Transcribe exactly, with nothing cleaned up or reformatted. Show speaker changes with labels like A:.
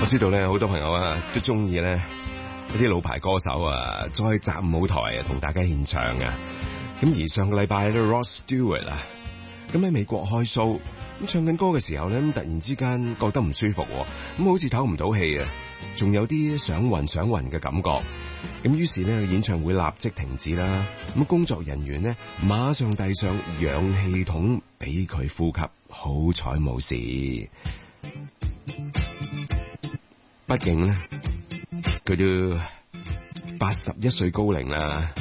A: 知道咧，好多朋友啊都中意咧一啲老牌歌手啊，再站舞台啊，同大家獻唱啊。咁而上個禮拜咧 ，Rod Stewart 啊，咁喺美國開 show，咁唱緊歌嘅時候咧，咁突然之間覺得唔舒服，咁好似唞唔到氣啊，仲有啲想暈想暈嘅感覺。咁於是咧，演唱會立即停止啦。咁工作人員咧馬上遞上氧氣筒俾佢呼吸，好彩冇事。畢竟咧，佢都八十一歲高齡啦。